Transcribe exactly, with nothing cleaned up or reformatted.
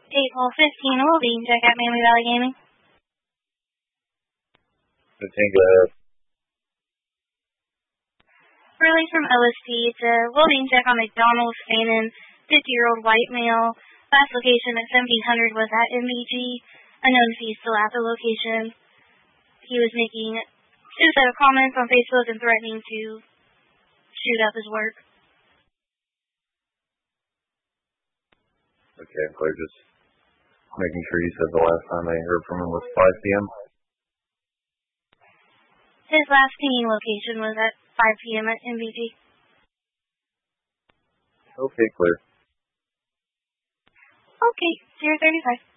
eight Hole fifteen, Wolverine, check out Mammoth Valley Gaming. fifteen, go ahead. Relay from O S P to Wolverine, check on McDonald Fannin, fifty-year-old white male. Last location at seventeen hundred was at M B G. Unknown if he's still at the location. He was making suicidal comments on Facebook and threatening to shoot up his work. Okay, clear. Just making sure you said the last time I heard from him was five p.m. His last pinging location was at five p.m. at M B G. Okay, clear. Okay, zero thirty-five.